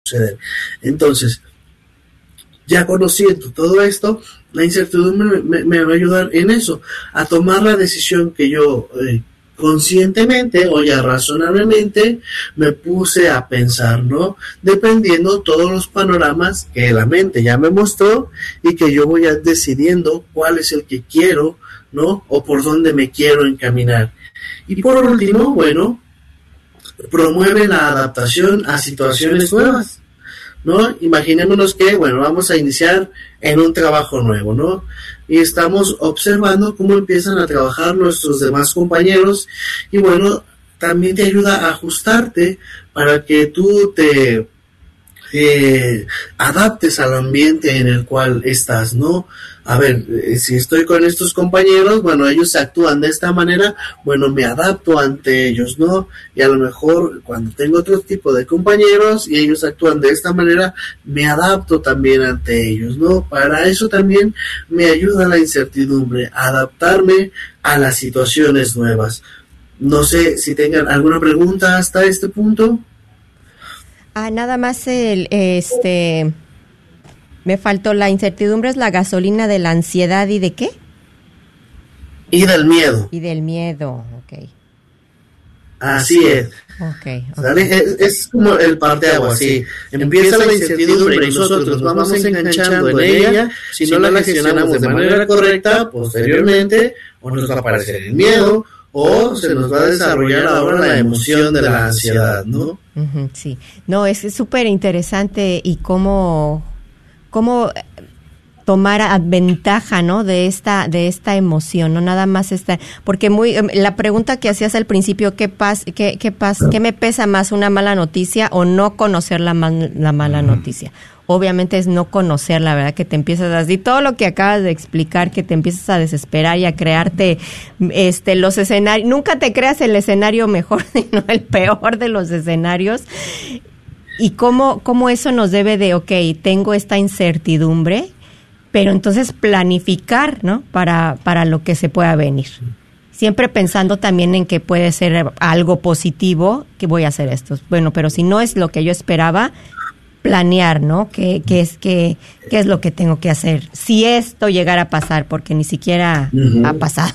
suceder. Entonces, ya conociendo todo esto, la incertidumbre me va a ayudar en eso, a tomar la decisión que yo conscientemente o ya razonablemente me puse a pensar, ¿no? Dependiendo todos los panoramas que la mente ya me mostró y que yo voy decidiendo cuál es el que quiero, ¿no? O por dónde me quiero encaminar. Y por último, bueno, promueve la adaptación a situaciones nuevas, ¿no? Imaginémonos que, bueno, vamos a iniciar en un trabajo nuevo, ¿no? Y estamos observando cómo empiezan a trabajar nuestros demás compañeros y, bueno, también te ayuda a ajustarte para que tú te adaptes al ambiente en el cual estás, ¿no? A ver, si estoy con estos compañeros, bueno, ellos actúan de esta manera, bueno, me adapto ante ellos, ¿no? Y a lo mejor cuando tengo otro tipo de compañeros y ellos actúan de esta manera, me adapto también ante ellos, ¿no? Para eso también me ayuda la incertidumbre, adaptarme a las situaciones nuevas. No sé si tengan alguna pregunta hasta este punto. Nada más me faltó, la incertidumbre es la gasolina de la ansiedad y ¿de qué? Y del miedo. Y del miedo, ok. Así es. Okay. Es como el parteaguas, sí. Empieza la incertidumbre y nosotros nos vamos enganchando en ella. Si no la gestionamos de manera correcta, posteriormente, o nos va a aparecer el miedo, o se nos va a desarrollar ahora la emoción de la ansiedad, ¿no? Sí. No, es súper interesante y cómo tomar ventaja, ¿no? de esta emoción, no nada más porque la pregunta que hacías al principio, ¿qué me pesa más, una mala noticia o no conocer la mala noticia? Obviamente es no conocer, la verdad, que te empiezas así, todo lo que acabas de explicar, que te empiezas a desesperar y a crearte los escenarios. Nunca te creas el escenario mejor, sino el peor de los escenarios. Y cómo eso nos debe de, tengo esta incertidumbre, pero entonces planificar, ¿no? Para lo que se pueda venir. Siempre pensando también en que puede ser algo positivo, que voy a hacer esto. Bueno, pero si no es lo que yo esperaba, planear, ¿no? ¿Qué es lo que tengo que hacer? Si esto llegara a pasar, porque ni siquiera ha pasado.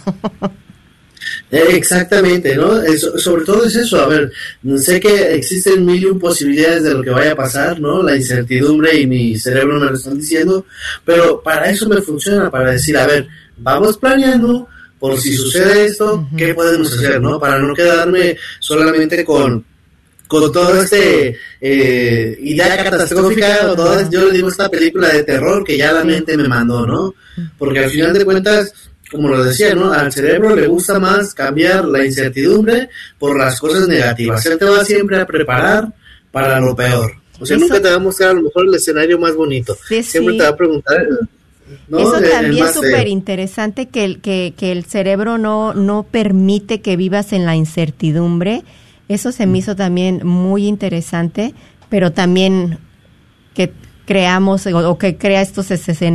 Exactamente, ¿no? Sobre todo es eso, a ver, sé que existen mil y un posibilidades de lo que vaya a pasar, ¿no? La incertidumbre y mi cerebro me lo están diciendo, pero para eso me funciona, para decir, a ver, vamos planeando, por si sucede esto, ¿qué podemos hacer, no? Para no quedarme solamente con toda idea catastrófica, yo le digo esta película de terror que ya la mente me mandó, ¿no? Porque al final de cuentas, como lo decía, ¿no? Al cerebro le gusta más cambiar la incertidumbre por las cosas negativas. Él te va siempre a preparar para lo peor. O sea, nunca te va a mostrar a lo mejor el escenario más bonito. Siempre te va a preguntar, ¿no? Eso también es súper interesante, que el cerebro no permite que vivas en la incertidumbre. Eso se me hizo también muy interesante, pero también que creamos o que crea esos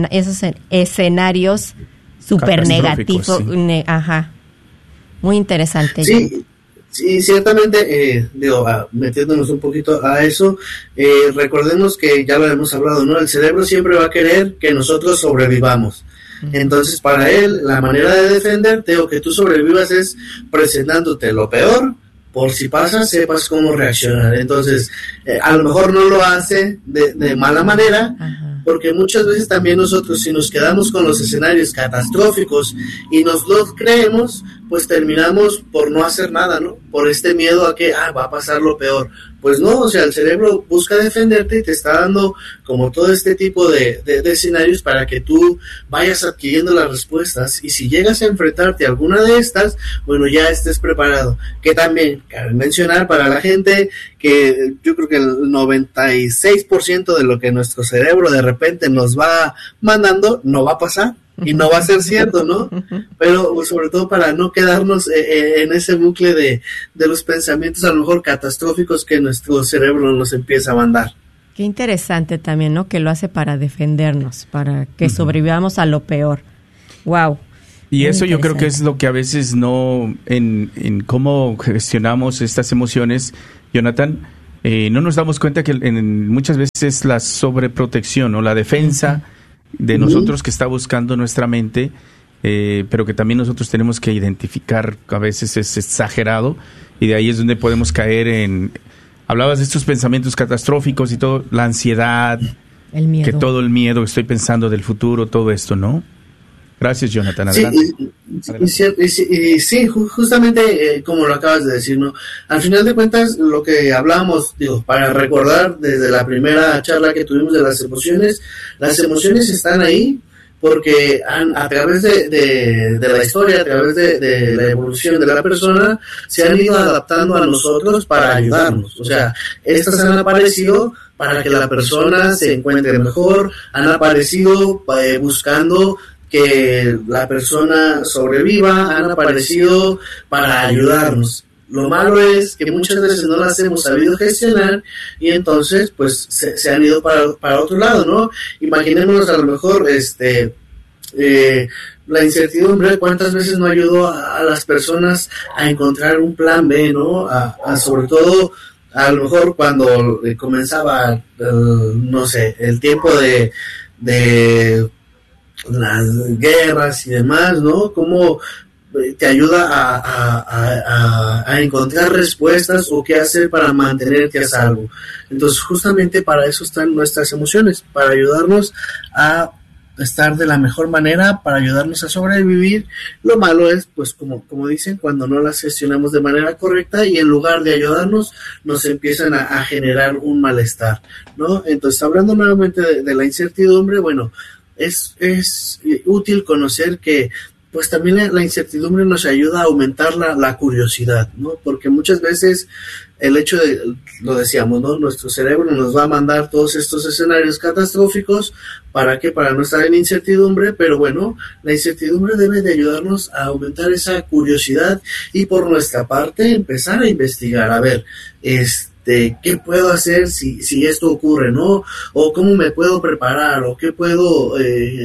escenarios súper negativos. Sí. Muy interesante. Sí, ciertamente, metiéndonos un poquito a eso, recordemos que ya lo hemos hablado, ¿no? El cerebro siempre va a querer que nosotros sobrevivamos. Entonces, para él, la manera de defenderte o que tú sobrevivas es presentándote lo peor, por si pasa, sepas cómo reaccionar. Entonces, a lo mejor no lo hace de mala manera, porque muchas veces también nosotros, si nos quedamos con los escenarios catastróficos y nos los creemos, pues terminamos por no hacer nada, ¿no? Por este miedo a que va a pasar lo peor. Pues no, o sea, el cerebro busca defenderte y te está dando como todo este tipo de escenarios para que tú vayas adquiriendo las respuestas, y si llegas a enfrentarte a alguna de estas, bueno, ya estés preparado. Que también cabe mencionar para la gente que yo creo que el 96% de lo que nuestro cerebro de repente nos va mandando no va a pasar. Y no va a ser cierto, ¿no? Pero sobre todo para no quedarnos en ese bucle de los pensamientos a lo mejor catastróficos que nuestro cerebro nos empieza a mandar. Qué interesante también, ¿no? Que lo hace para defendernos, para que sobrevivamos a lo peor. Wow. Y eso yo creo que es lo que a veces no, en cómo gestionamos estas emociones, Jonathan, no nos damos cuenta que muchas veces la sobreprotección o la defensa de nosotros que está buscando nuestra mente, pero que también nosotros tenemos que identificar, a veces es exagerado, y de ahí es donde podemos caer en... Hablabas de estos pensamientos catastróficos y todo, la ansiedad, el miedo. Que todo el miedo que estoy pensando del futuro, todo esto, ¿no? Gracias, Jonathan. Adelante. Sí, justamente como lo acabas de decir, ¿no? Al final de cuentas, lo que hablamos, para recordar desde la primera charla que tuvimos de las emociones están ahí porque a través de la historia, a través de la evolución de la persona, se han ido adaptando a nosotros para ayudarnos. O sea, estas han aparecido para que la persona se encuentre mejor, han aparecido buscando que la persona sobreviva, han aparecido para ayudarnos. Lo malo es que muchas veces no las hemos sabido gestionar y entonces pues se han ido para otro lado, ¿no? Imaginémonos a lo mejor la incertidumbre, cuántas veces no ayudó a las personas a encontrar un plan B, ¿no? A sobre todo a lo mejor cuando comenzaba no sé, el tiempo de las guerras y demás, ¿no? Cómo te ayuda a encontrar respuestas o qué hacer para mantenerte a salvo. Entonces justamente para eso están nuestras emociones, para ayudarnos a estar de la mejor manera, para ayudarnos a sobrevivir. Lo malo es, pues como dicen, cuando no las gestionamos de manera correcta y en lugar de ayudarnos nos empiezan a generar un malestar, ¿no? Entonces, hablando nuevamente de la incertidumbre, bueno, es útil conocer que pues también la incertidumbre nos ayuda a aumentar la curiosidad, ¿no? Porque muchas veces el hecho de, lo decíamos, ¿no? Nuestro cerebro nos va a mandar todos estos escenarios catastróficos, ¿para qué? Para no estar en incertidumbre, pero bueno, la incertidumbre debe de ayudarnos a aumentar esa curiosidad y por nuestra parte empezar a investigar, a ver, ¿qué puedo hacer si esto ocurre, ¿no? O cómo me puedo preparar, o qué puedo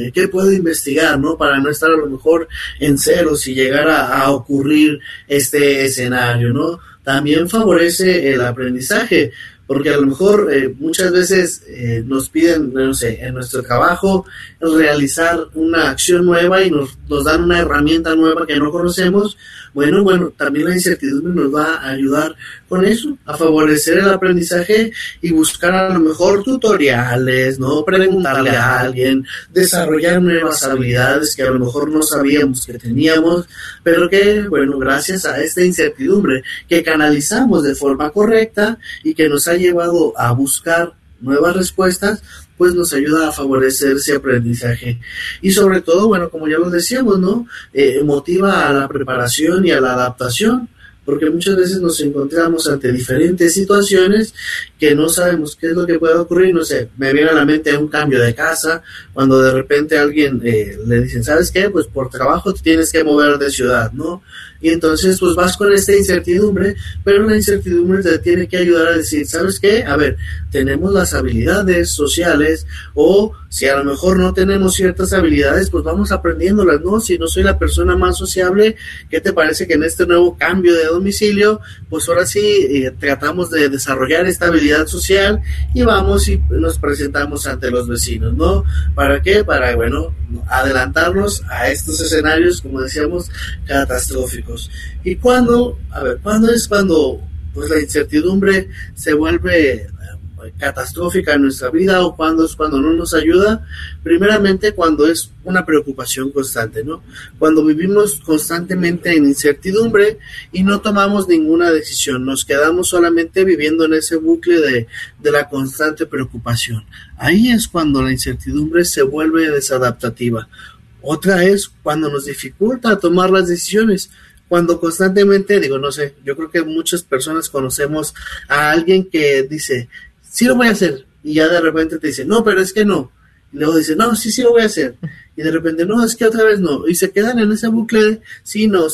investigar, ¿no? Para no estar a lo mejor en cero si llegara a ocurrir este escenario, ¿no? También favorece el aprendizaje, porque a lo mejor muchas veces nos piden, no sé, en nuestro trabajo realizar una acción nueva y nos dan una herramienta nueva que no conocemos. Bueno, también la incertidumbre nos va a ayudar con eso, a favorecer el aprendizaje y buscar a lo mejor tutoriales, ¿no? Preguntarle a alguien, desarrollar nuevas habilidades que a lo mejor no sabíamos que teníamos, pero que, bueno, gracias a esta incertidumbre que canalizamos de forma correcta y que nos ha llevado a buscar nuevas respuestas, pues nos ayuda a favorecer ese aprendizaje. Y sobre todo, bueno, como ya lo decíamos, ¿no? Motiva a la preparación y a la adaptación, porque muchas veces nos encontramos ante diferentes situaciones que no sabemos qué es lo que puede ocurrir. No sé, me viene a la mente un cambio de casa, cuando de repente a alguien le dicen, ¿sabes qué? Pues por trabajo te tienes que mover de ciudad, ¿no? Y entonces pues vas con esta incertidumbre, pero la incertidumbre te tiene que ayudar a decir, ¿sabes qué? A ver, tenemos las habilidades sociales, o si a lo mejor no tenemos ciertas habilidades, pues vamos aprendiéndolas, ¿no? Si no soy la persona más sociable, ¿qué te parece que en este nuevo cambio de domicilio, pues ahora sí tratamos de desarrollar esta habilidad social y vamos y nos presentamos ante los vecinos, ¿no? ¿Para qué? Para, bueno, adelantarnos a estos escenarios, como decíamos, catastróficos. ¿Y cuándo es cuando pues la incertidumbre se vuelve catastrófica en nuestra vida, o cuándo es cuando no nos ayuda? Primeramente, cuando es una preocupación constante, ¿no? Cuando vivimos constantemente en incertidumbre y no tomamos ninguna decisión, nos quedamos solamente viviendo en ese bucle de la constante preocupación. Ahí es cuando la incertidumbre se vuelve desadaptativa. Otra es cuando nos dificulta tomar las decisiones, cuando constantemente, no sé, yo creo que muchas personas conocemos a alguien que dice, sí lo voy a hacer, y ya de repente te dice, no, pero es que no, y luego dice, no, sí lo voy a hacer, y de repente, no, es que otra vez no, y se quedan en ese bucle de sí, no,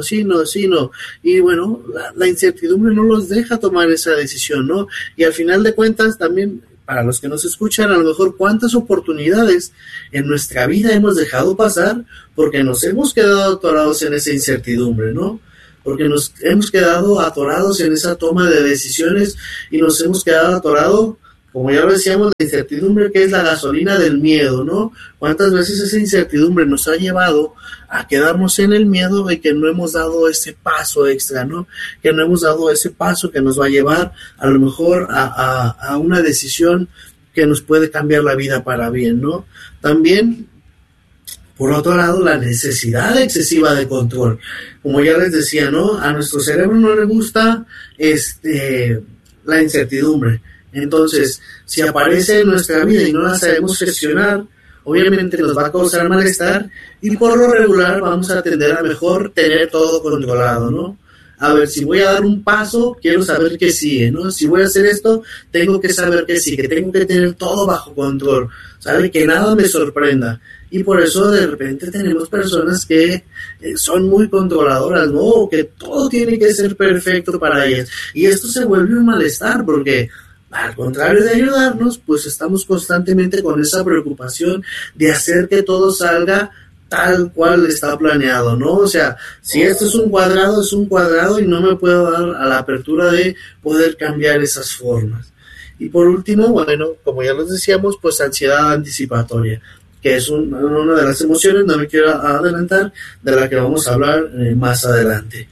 y bueno, la incertidumbre no los deja tomar esa decisión, ¿no? Y al final de cuentas también, para los que nos escuchan, a lo mejor cuántas oportunidades en nuestra vida hemos dejado pasar porque nos hemos quedado atorados en esa incertidumbre, ¿no? porque nos hemos quedado atorados en esa toma de decisiones y nos hemos quedado atorados, como ya lo decíamos, la incertidumbre, que es la gasolina del miedo, ¿no? ¿Cuántas veces esa incertidumbre nos ha llevado a quedarnos en el miedo y que no hemos dado ese paso extra, ¿no? Que no hemos dado ese paso que nos va a llevar a lo mejor a una decisión que nos puede cambiar la vida para bien, ¿no? También, por otro lado, la necesidad excesiva de control. Como ya les decía, ¿no? A nuestro cerebro no le gusta la incertidumbre. Entonces, si aparece en nuestra vida y no la sabemos gestionar, obviamente nos va a causar malestar y por lo regular vamos a tender a mejor tener todo controlado, ¿no? A ver, si voy a dar un paso, quiero saber qué sigue, ¿no? Si voy a hacer esto, tengo que saber qué sigue, tengo que tener todo bajo control, ¿sabe? Que nada me sorprenda. Y por eso de repente tenemos personas que son muy controladoras, ¿no? Que todo tiene que ser perfecto para ellas. Y esto se vuelve un malestar porque, al contrario de ayudarnos, pues estamos constantemente con esa preocupación de hacer que todo salga tal cual está planeado, ¿no? O sea, si esto es un cuadrado y no me puedo dar a la apertura de poder cambiar esas formas. Y por último, bueno, como ya les decíamos, pues ansiedad anticipatoria, que es una de las emociones, no me quiero adelantar, de la que vamos a hablar más adelante.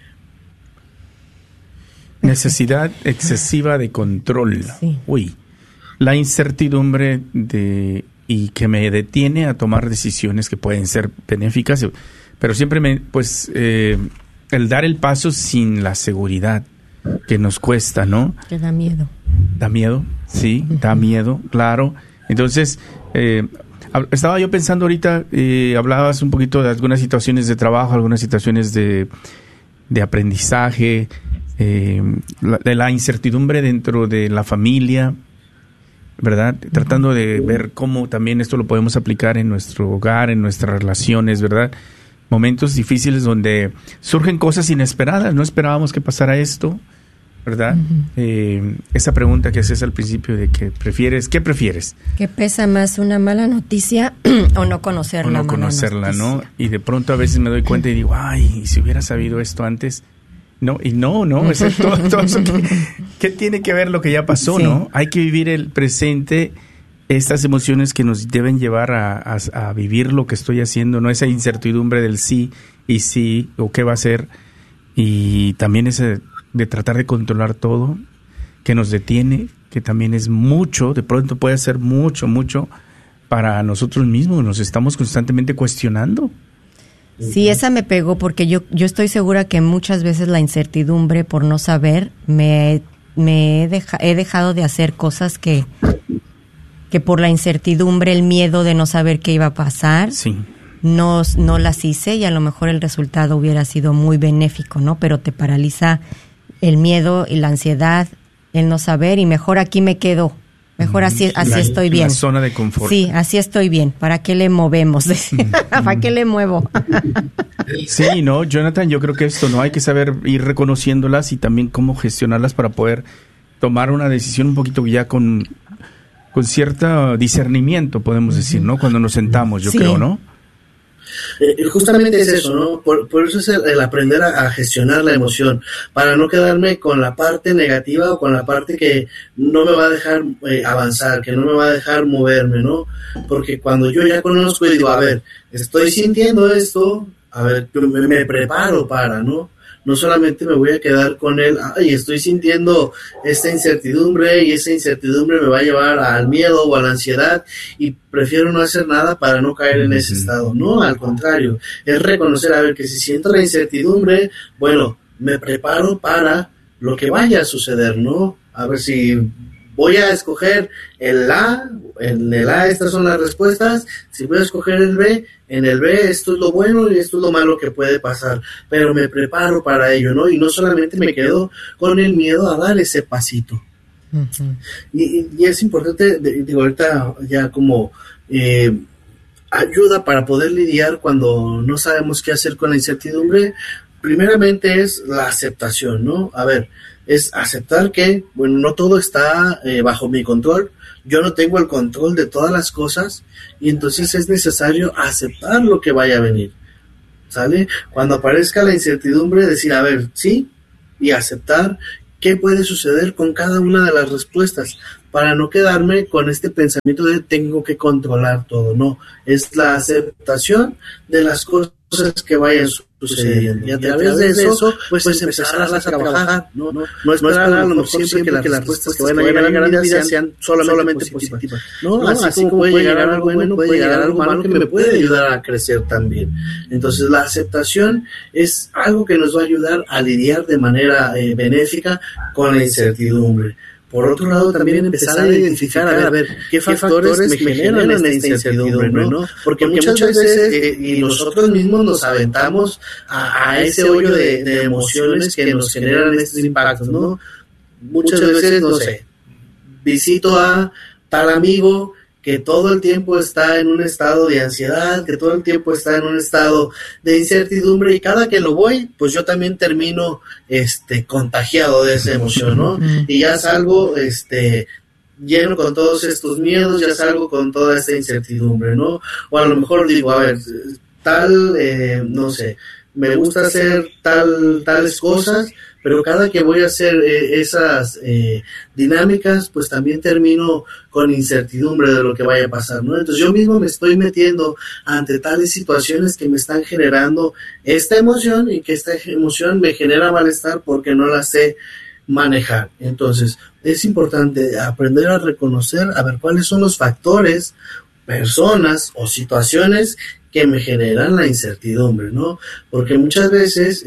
Necesidad excesiva de control. Sí. Uy, la incertidumbre y que me detiene a tomar decisiones que pueden ser benéficas, pero siempre el dar el paso sin la seguridad que nos cuesta, ¿no? Que da miedo. Da miedo, sí, da miedo, claro. Entonces, estaba yo pensando ahorita, hablabas un poquito de algunas situaciones de trabajo, algunas situaciones de aprendizaje, de la incertidumbre dentro de la familia, ¿verdad? Tratando de ver cómo también esto lo podemos aplicar en nuestro hogar, en nuestras relaciones, ¿verdad? Momentos difíciles donde surgen cosas inesperadas, no esperábamos que pasara esto, ¿verdad? Esa pregunta que haces al principio de ¿qué prefieres? ¿Qué pesa más, una mala noticia o no conocerla? O no conocerla, ¿no? Y de pronto a veces me doy cuenta y digo, ay, si hubiera sabido esto antes. No, eso es todo eso ¿qué tiene que ver lo que ya pasó, sí, ¿no? Hay que vivir el presente, estas emociones que nos deben llevar a vivir lo que estoy haciendo, no esa incertidumbre del sí y sí, o qué va a ser, y también ese de tratar de controlar todo, que nos detiene, que también es mucho, de pronto puede ser mucho para nosotros mismos, nos estamos constantemente cuestionando. Sí, esa me pegó porque yo estoy segura que muchas veces la incertidumbre por no saber he dejado de hacer cosas que por la incertidumbre, el miedo de no saber qué iba a pasar, sí, no las hice y a lo mejor el resultado hubiera sido muy benéfico, ¿no? Pero te paraliza el miedo y la ansiedad, el no saber, y mejor aquí me quedo. Mejor así estoy bien. La zona de confort. Sí, así estoy bien. ¿Para qué le movemos? ¿Para qué le muevo? Sí, no, Jonathan, yo creo que esto no hay que saber ir reconociéndolas y también cómo gestionarlas para poder tomar una decisión un poquito ya con cierto discernimiento, podemos decir, ¿no? Cuando nos sentamos, yo creo, ¿no? Justamente es eso, ¿no? Por eso es el aprender a gestionar la emoción, para no quedarme con la parte negativa o con la parte que no me va a dejar avanzar, que no me va a dejar moverme, ¿no? Porque cuando yo ya conozco y digo, a ver, estoy sintiendo esto, a ver, me preparo para, ¿no? No solamente me voy a quedar con él, estoy sintiendo esta incertidumbre y esa incertidumbre me va a llevar al miedo o a la ansiedad y prefiero no hacer nada para no caer en ese estado. No, al contrario, es reconocer, a ver, que si siento la incertidumbre, bueno, me preparo para lo que vaya a suceder, ¿no? A ver si voy a escoger el A, en el A estas son las respuestas, si voy a escoger el B, en el B esto es lo bueno y esto es lo malo que puede pasar, pero me preparo para ello, ¿no? Y no solamente me quedo con el miedo a dar ese pasito. Uh-huh. Y es importante, digo, ahorita ya como ayuda para poder lidiar cuando no sabemos qué hacer con la incertidumbre, primeramente es la aceptación, ¿no? A ver, es aceptar que, bueno, no todo está bajo mi control, yo no tengo el control de todas las cosas y entonces es necesario aceptar lo que vaya a venir. ¿sale? Cuando aparezca la incertidumbre, decir, a ver, sí, y aceptar qué puede suceder con cada una de las respuestas, para no quedarme con este pensamiento de tengo que controlar todo. No, es la aceptación de las cosas que vayan sucediendo, y a través de eso pues empezarlas a trabajar, no esperar a lo mejor siempre que las respuestas que van a llegar a mi vida sean solamente positivas, no, así como puede llegar algo bueno, puede llegar algo malo que me puede ayudar a crecer también. Entonces la aceptación es algo que nos va a ayudar a lidiar de manera benéfica con la incertidumbre. Por otro lado, también empezar a identificar, a ver, qué factores me generan esta incertidumbre, ¿no? Porque muchas veces, y nosotros mismos nos aventamos a ese hoyo de emociones que nos generan estos impactos, ¿no? Muchas veces, no sé, visito a tal amigo que todo el tiempo está en un estado de ansiedad, que todo el tiempo está en un estado de incertidumbre, y cada que lo voy, pues yo también termino contagiado de esa emoción, ¿no? Y ya salgo lleno con todos estos miedos, ya salgo con toda esta incertidumbre, ¿no? O a lo mejor digo, a ver, no sé, me gusta hacer tales cosas, pero cada que voy a hacer esas dinámicas, pues también termino con incertidumbre de lo que vaya a pasar, ¿no? Entonces yo mismo me estoy metiendo ante tales situaciones que me están generando esta emoción, y que esta emoción me genera malestar porque no la sé manejar. Entonces es importante aprender a reconocer, a ver cuáles son los factores, personas o situaciones que me generan la incertidumbre, ¿no? Porque muchas veces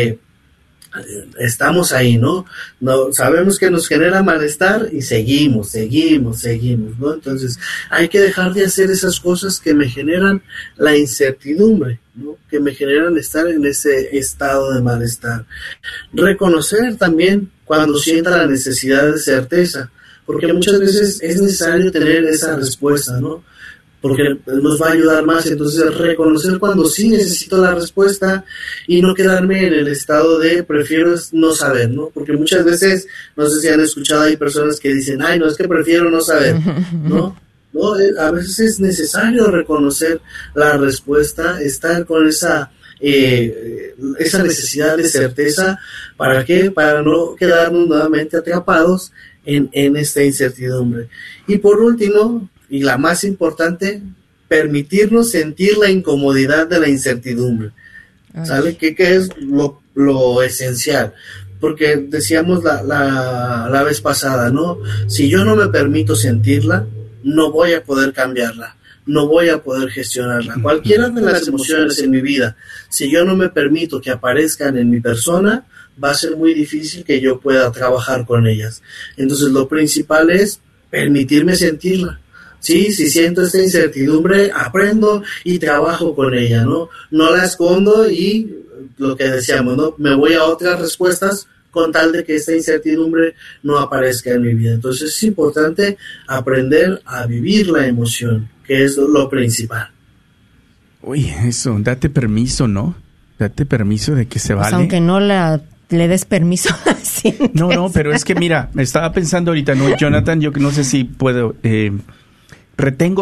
estamos ahí, ¿no? Sabemos que nos genera malestar y seguimos, ¿no? Entonces hay que dejar de hacer esas cosas que me generan la incertidumbre, ¿no? Que me generan estar en ese estado de malestar. Reconocer también cuando sienta la necesidad de certeza, porque muchas veces es necesario tener esa respuesta, ¿no? Porque nos va a ayudar más. Entonces reconocer cuando sí necesito la respuesta y no quedarme en el estado de prefiero no saber, ¿no? Porque muchas veces, no sé si han escuchado, hay personas que dicen, ay, no, es que prefiero no saber, ¿no? No, a veces es necesario reconocer la respuesta, estar con esa necesidad de certeza. ¿Para qué? Para no quedarnos nuevamente atrapados en esta incertidumbre. Y por último, y la más importante, permitirnos sentir la incomodidad de la incertidumbre. ¿Sabe qué es lo esencial? Porque decíamos la vez pasada, ¿no? Si yo no me permito sentirla, no voy a poder cambiarla, no voy a poder gestionarla. Cualquiera de las emociones en mi vida, si yo no me permito que aparezcan en mi persona, va a ser muy difícil que yo pueda trabajar con ellas. Entonces lo principal es permitirme sentirla. Sí, si siento esta incertidumbre, aprendo y trabajo con ella, ¿no? No la escondo y lo que decíamos, ¿no? Me voy a otras respuestas con tal de que esta incertidumbre no aparezca en mi vida. Entonces es importante aprender a vivir la emoción, que es lo principal. Oye, eso, date permiso, ¿no? Date permiso de que se vale. Aunque no le des permiso. No, pero es que mira, me estaba pensando ahorita, ¿no? Jonathan, yo que no sé si puedo... retengo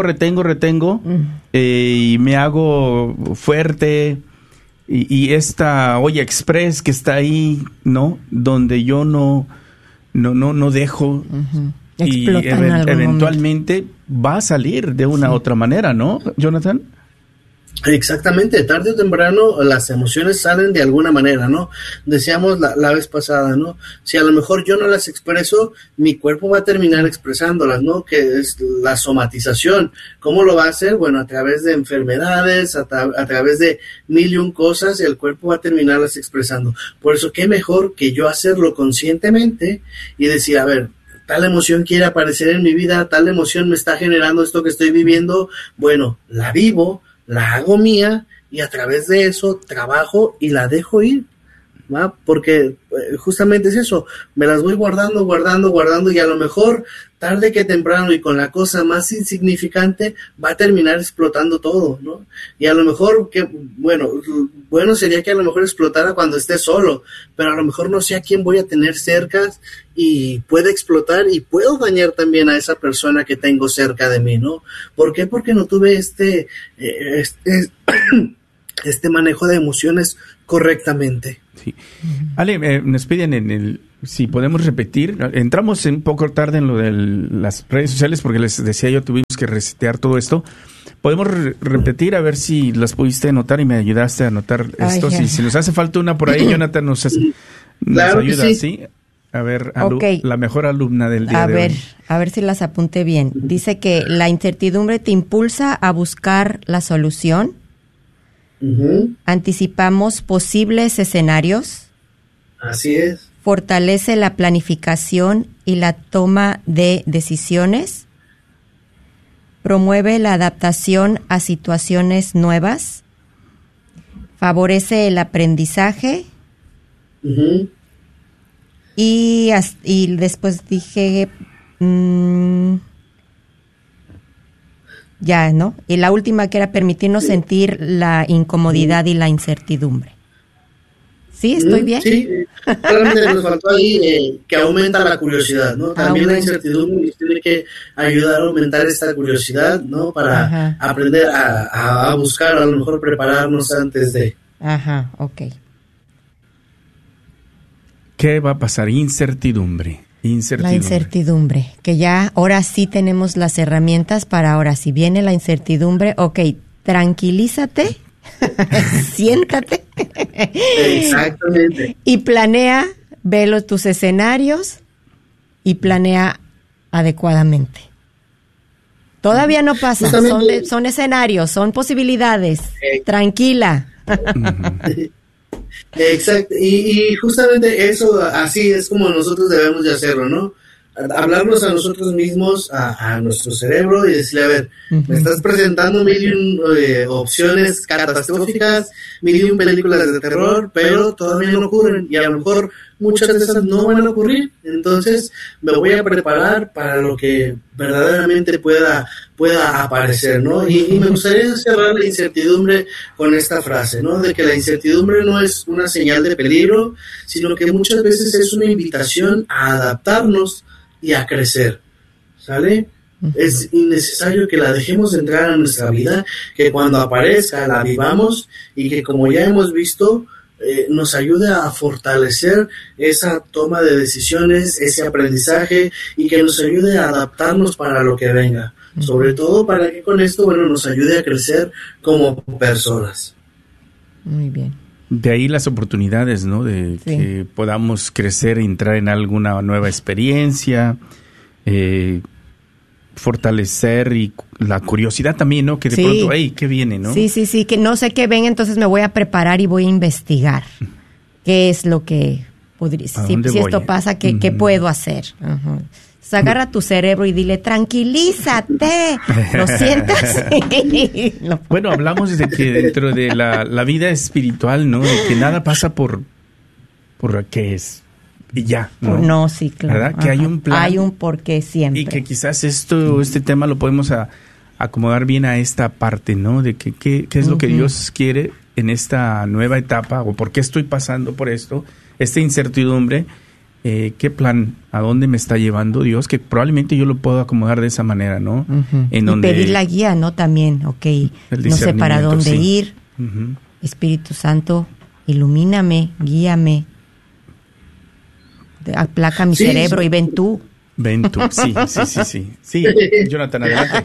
y me hago fuerte y esta olla express que está ahí, ¿no? Donde yo no dejo y eventualmente va a salir de una otra manera, ¿no, Jonathan? Exactamente, tarde o temprano las emociones salen de alguna manera, ¿no? Decíamos la vez pasada, ¿no? Si a lo mejor yo no las expreso, mi cuerpo va a terminar expresándolas, ¿no? Que es la somatización. ¿Cómo lo va a hacer? Bueno, a través de enfermedades, a través de 1001 cosas, el cuerpo va a terminarlas expresando. Por eso, qué mejor que yo hacerlo conscientemente y decir, a ver, tal emoción quiere aparecer en mi vida, tal emoción me está generando esto que estoy viviendo, bueno, la vivo, la hago mía y a través de eso trabajo y la dejo ir, ¿va? Porque justamente es eso, me las voy guardando y a lo mejor tarde que temprano y con la cosa más insignificante va a terminar explotando todo, ¿no? Y a lo mejor bueno sería que a lo mejor explotara cuando esté solo, pero a lo mejor no sé a quién voy a tener cerca y puede explotar y puedo dañar también a esa persona que tengo cerca de mí, ¿no? ¿Por qué? Porque no tuve este manejo de emociones correctamente. Sí. Ale, nos piden si podemos repetir. Entramos un poco tarde en lo de las redes sociales porque les decía yo, tuvimos que resetear todo esto. Podemos repetir a ver si las pudiste anotar y me ayudaste a anotar esto. Si nos hace falta una por ahí, Jonathan nos ayuda, ¿sí? A ver, la mejor alumna del día de hoy. A ver si las apunté bien. Dice que la incertidumbre te impulsa a buscar la solución. Anticipamos posibles escenarios. Así es. Fortalece la planificación y la toma de decisiones. Promueve la adaptación a situaciones nuevas. Favorece el aprendizaje. Y después dije... ya, ¿no? Y la última que era permitirnos sentir la incomodidad y la incertidumbre. ¿Sí? ¿Estoy bien? Sí, realmente nos faltó ahí que aumenta la curiosidad, ¿no? También la incertidumbre tiene que ayudar a aumentar esta curiosidad, ¿no? Para aprender a buscar, a lo mejor prepararnos antes de... Ajá, ok. ¿Qué va a pasar? Incertidumbre. La incertidumbre, que ya ahora sí tenemos las herramientas para ahora, si viene la incertidumbre, ok, tranquilízate, siéntate. Exactamente. Y planea, ve tus escenarios y planea adecuadamente. Todavía no pasa, son escenarios, son posibilidades. Tranquila. Exacto, y justamente eso, así es como nosotros debemos de hacerlo, ¿no? Hablarnos a nosotros mismos, a nuestro cerebro y decirle, a ver, me estás presentando 1001 opciones catastróficas, 1001 películas de terror, pero todavía no ocurren y a lo mejor muchas de esas no van a ocurrir, entonces me voy a preparar para lo que verdaderamente pueda aparecer, ¿no? Y me gustaría cerrar la incertidumbre con esta frase, ¿no? De que la incertidumbre no es una señal de peligro, sino que muchas veces es una invitación a adaptarnos y a crecer, ¿sale? Es innecesario que la dejemos entrar a nuestra vida, que cuando aparezca la vivamos y que, como ya hemos visto, nos ayude a fortalecer esa toma de decisiones, ese aprendizaje y que nos ayude a adaptarnos para lo que venga. Sobre todo para que con esto, nos ayude a crecer como personas. Muy bien. De ahí las oportunidades, ¿no? De que podamos crecer, entrar en alguna nueva experiencia, fortalecer y la curiosidad también, ¿no? Que de pronto, ¿qué viene, no? Sí, que no sé qué ven, entonces me voy a preparar y voy a investigar qué es lo que podría... Si esto pasa, ¿qué puedo hacer? Agarra tu cerebro y dile, tranquilízate, ¿lo sientas? Bueno, hablamos de que dentro de la vida espiritual, ¿no? De que nada pasa por qué es y ya, ¿no? No, sí, claro. ¿Verdad? Que hay un plan. Hay un porqué siempre. Y que quizás este tema lo podemos acomodar bien a esta parte, ¿no? De que qué es lo que Dios quiere en esta nueva etapa, o por qué estoy pasando por esto, esta incertidumbre. ¿Qué plan? ¿A dónde me está llevando Dios? Que probablemente yo lo puedo acomodar de esa manera, ¿no? Y pedir la guía, ¿no? También, no sé para dónde ir. Espíritu Santo, ilumíname, guíame, aplaca mi cerebro y ven tú. Ven tú, sí. Sí, Jonathan, adelante.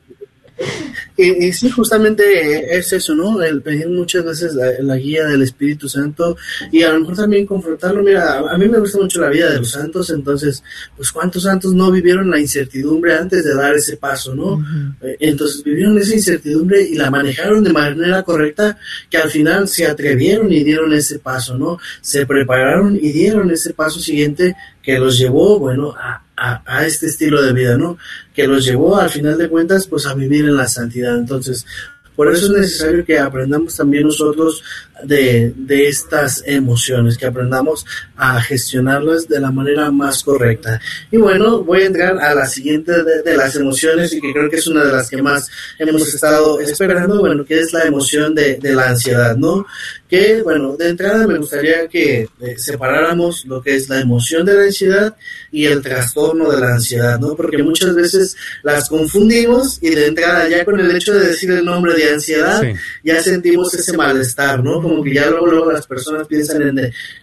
Y sí, justamente es eso, ¿no? El pedir muchas veces la guía del Espíritu Santo y a lo mejor también confrontarlo. Mira, a mí me gusta mucho la vida de los santos, entonces, pues ¿cuántos santos no vivieron la incertidumbre antes de dar ese paso, ¿no? Entonces vivieron esa incertidumbre y la manejaron de manera correcta, que al final se atrevieron y dieron ese paso, ¿no? Se prepararon y dieron ese paso siguiente que los llevó, a este estilo de vida, ¿no? Que los llevó al final de cuentas pues a vivir en la santidad. Entonces, por eso es necesario que aprendamos también nosotros de estas emociones, que aprendamos a gestionarlas de la manera más correcta. Y bueno, voy a entrar a la siguiente de las emociones, y que creo que es una de las que más hemos estado esperando, que es la emoción de la ansiedad, ¿no? que, bueno, de entrada me gustaría que separáramos lo que es la emoción de la ansiedad y el trastorno de la ansiedad, ¿no? Porque muchas veces las confundimos y de entrada ya con el hecho de decir el nombre de ansiedad, sí, ya sentimos ese malestar, ¿no? Como que ya luego las personas piensan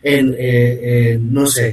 no sé,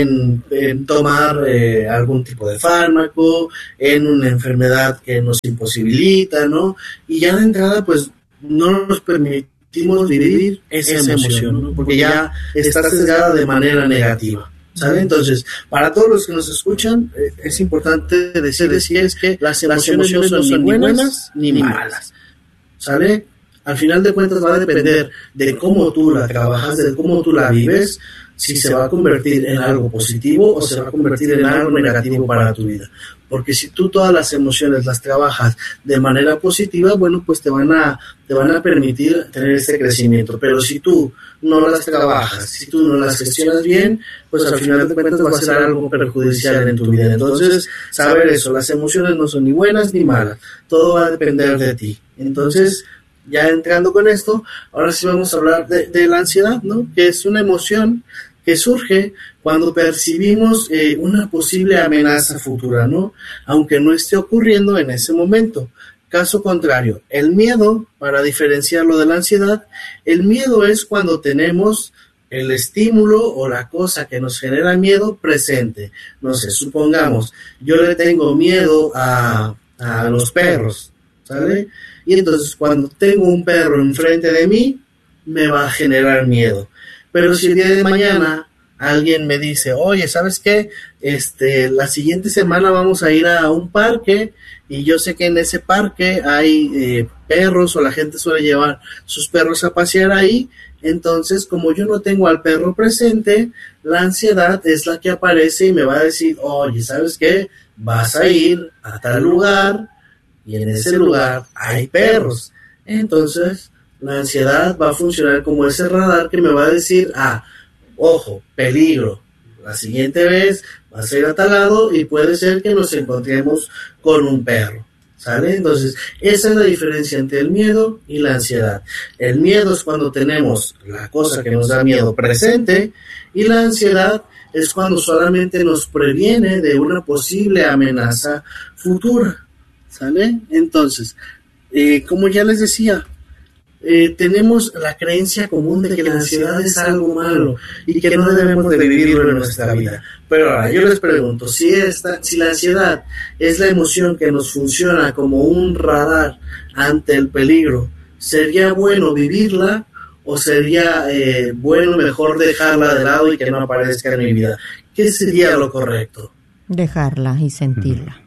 en tomar algún tipo de fármaco, en una enfermedad que nos imposibilita, ¿no? Y ya de entrada, pues, no nos permitimos vivir esa emoción, ¿no? Porque ya está sesgada de manera negativa, ¿sale? Entonces, para todos los que nos escuchan, es importante decirles que las emociones no son ni buenas ni malas, ¿sale? Al final de cuentas va a depender de cómo tú la trabajas, de cómo tú la vives, si se va a convertir en algo positivo o se va a convertir en algo negativo para tu vida. Porque si tú todas las emociones las trabajas de manera positiva, bueno, pues te van a permitir tener ese crecimiento. Pero si tú no las trabajas, si tú no las gestionas bien, pues al final de cuentas va a ser algo perjudicial en tu vida. Entonces, saber eso, las emociones no son ni buenas ni malas, todo va a depender de ti. Entonces, ya entrando con esto, ahora sí vamos a hablar de la ansiedad, ¿no? Que es una emoción que surge cuando percibimos una posible amenaza futura, ¿no? Aunque no esté ocurriendo en ese momento. Caso contrario, el miedo, para diferenciarlo de la ansiedad, el miedo es cuando tenemos el estímulo o la cosa que nos genera miedo presente. No sé, supongamos, yo le tengo miedo a los perros, ¿sale? Y entonces cuando tengo un perro enfrente de mí, me va a generar miedo. Pero si el día de mañana alguien me dice, oye, ¿sabes qué? La siguiente semana vamos a ir a un parque y yo sé que en ese parque hay perros o la gente suele llevar sus perros a pasear ahí. Entonces, como yo no tengo al perro presente, la ansiedad es la que aparece y me va a decir, oye, ¿sabes qué? Vas a ir a tal lugar y en ese lugar hay perros. Entonces, la ansiedad va a funcionar como ese radar que me va a decir, ojo, peligro, la siguiente vez vas a ir a tal lado y puede ser que nos encontremos con un perro, ¿sale? Entonces, esa es la diferencia entre el miedo y la ansiedad. El miedo es cuando tenemos la cosa que nos da miedo presente y la ansiedad es cuando solamente nos previene de una posible amenaza futura, ¿sale? Entonces, como ya les decía, tenemos la creencia común de que la ansiedad es algo malo y que no debemos de vivirlo en nuestra vida. Pero ahora yo les pregunto, si la ansiedad es la emoción que nos funciona como un radar ante el peligro, ¿sería bueno vivirla o sería bueno mejor dejarla de lado y que no aparezca en mi vida? ¿Qué sería lo correcto? Dejarla y sentirla.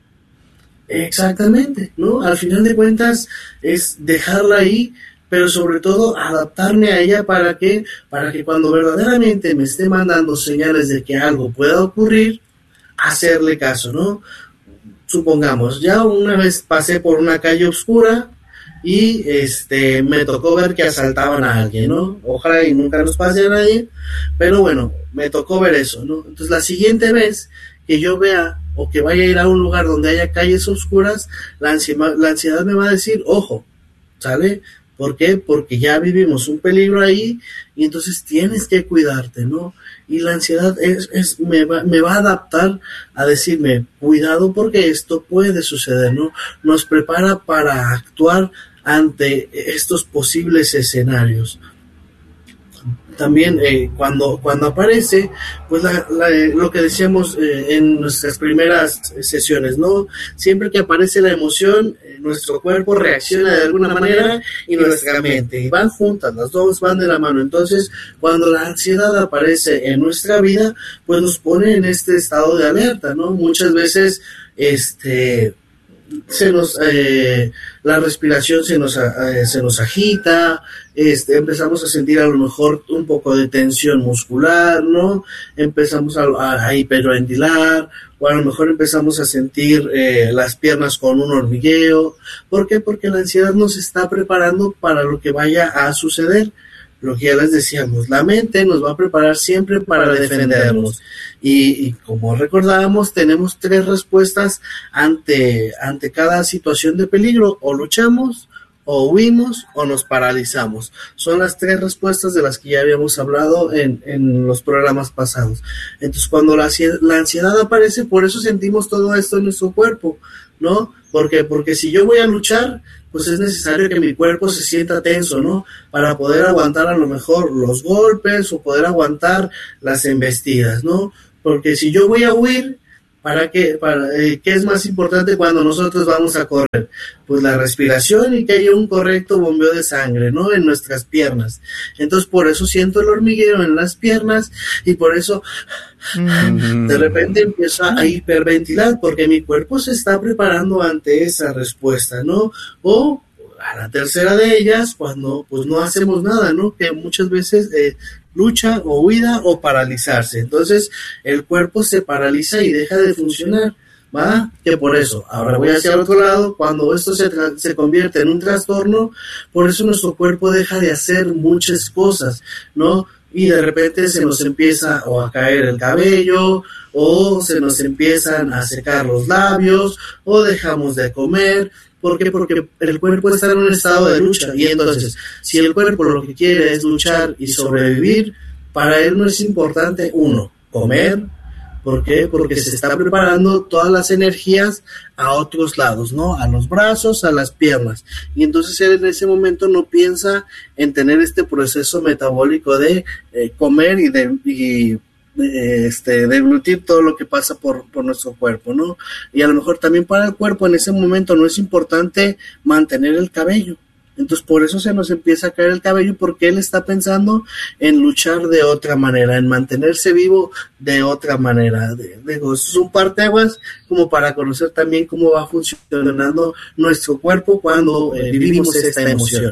Exactamente, ¿no? Al final de cuentas es dejarla ahí, pero sobre todo adaptarme a ella para que cuando verdaderamente me esté mandando señales de que algo pueda ocurrir, hacerle caso, ¿no? Supongamos, ya una vez pasé por una calle oscura y me tocó ver que asaltaban a alguien, ¿no? Ojalá y nunca nos pase a nadie, pero bueno, me tocó ver eso, ¿no? Entonces la siguiente vez que yo vea o que vaya a ir a un lugar donde haya calles oscuras, la ansiedad me va a decir, ojo, ¿sale? ¿Por qué? Porque ya vivimos un peligro ahí y entonces tienes que cuidarte, ¿no? Y la ansiedad me va a adaptar a decirme, cuidado porque esto puede suceder, ¿no? Nos prepara para actuar ante estos posibles escenarios. También cuando aparece, pues lo que decíamos en nuestras primeras sesiones, ¿no? Siempre que aparece la emoción, nuestro cuerpo reacciona de alguna manera y nuestra mente, y van juntas, las dos van de la mano. Entonces, cuando la ansiedad aparece en nuestra vida, pues nos pone en este estado de alerta, ¿no? Muchas veces, la respiración se nos agita, empezamos a sentir a lo mejor un poco de tensión muscular, ¿no? Empezamos a hiperventilar, o a lo mejor empezamos a sentir las piernas con un hormigueo. ¿Por qué? Porque la ansiedad nos está preparando para lo que vaya a suceder. Lo que ya les decíamos, la mente nos va a preparar siempre para defendernos. Y como recordábamos, tenemos 3 respuestas ante cada situación de peligro: o luchamos, o huimos o nos paralizamos. Son las 3 respuestas de las que ya habíamos hablado en los programas pasados. Entonces, cuando la ansiedad aparece, por eso sentimos todo esto en nuestro cuerpo, ¿no? Porque si yo voy a luchar, pues es necesario que mi cuerpo se sienta tenso, ¿no? Para poder aguantar a lo mejor los golpes o poder aguantar las embestidas, ¿no? Porque si yo voy a huir, ¿qué es más importante cuando nosotros vamos a correr? Pues la respiración y que haya un correcto bombeo de sangre, ¿no? En nuestras piernas. Entonces, por eso siento el hormigueo en las piernas y por eso de repente empiezo a hiperventilar porque mi cuerpo se está preparando ante esa respuesta, ¿no? O a la tercera de ellas, cuando pues no hacemos nada, ¿no? Que muchas veces lucha o huida o paralizarse. Entonces el cuerpo se paraliza y deja de funcionar, ¿va? Que por eso, ahora voy hacia el otro lado, cuando esto se convierte en un trastorno, por eso nuestro cuerpo deja de hacer muchas cosas, ¿no? Y de repente se nos empieza o a caer el cabello, o se nos empiezan a secar los labios, o dejamos de comer. ¿Por qué? Porque el cuerpo está en un estado de lucha, y entonces, si el cuerpo lo que quiere es luchar y sobrevivir, para él no es importante, comer. ¿Por qué? Porque se está preparando todas las energías a otros lados, ¿no? A los brazos, a las piernas. Y entonces él en ese momento no piensa en tener este proceso metabólico de comer y deglutir todo lo que pasa por nuestro cuerpo, ¿no? Y a lo mejor también para el cuerpo en ese momento no es importante mantener el cabello. Entonces por eso se nos empieza a caer el cabello, porque él está pensando en luchar de otra manera, en mantenerse vivo de otra manera. Eso es un parteaguas como para conocer también cómo va funcionando nuestro cuerpo cuando vivimos esta emoción.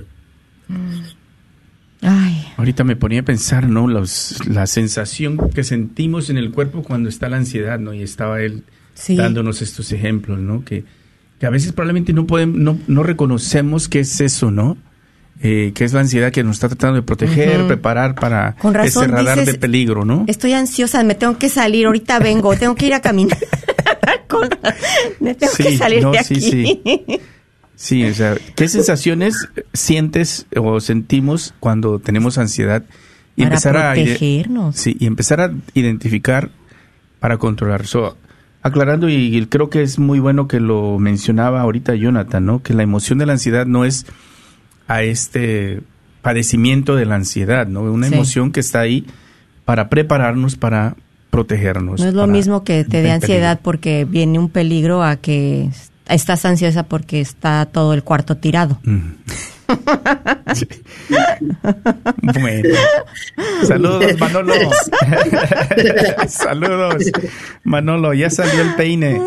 Ay. Ahorita me ponía a pensar, ¿no? La sensación que sentimos en el cuerpo cuando está la ansiedad, ¿no? Y estaba él dándonos estos ejemplos, ¿no? Que a veces probablemente no reconocemos qué es eso, ¿no? Que es la ansiedad que nos está tratando de proteger, preparar para ese radar de peligro, ¿no? Estoy ansiosa, me tengo que salir, ahorita vengo, tengo que ir a caminar. Me tengo que salir de aquí. Sí, o sea, ¿qué sensaciones sientes o sentimos cuando tenemos ansiedad? Y para protegernos. Y empezar a identificar para controlar. Aclarando, y creo que es muy bueno que lo mencionaba ahorita Jonathan, ¿no? Que la emoción de la ansiedad no es a este padecimiento de la ansiedad, ¿no? Una emoción que está ahí para prepararnos, para protegernos. No es lo mismo que te dé ansiedad porque viene un peligro a que estás ansiosa porque está todo el cuarto tirado. Sí. Bueno. Saludos, Manolo. Saludos, Manolo. Ya salió el peine.